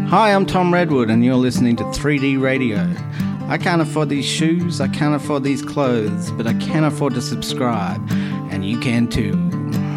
Hi, I'm Tom Redwood, and you're listening to 3D Radio. I can't afford these shoes, I can't afford these clothes, but I can afford to subscribe, and you can too.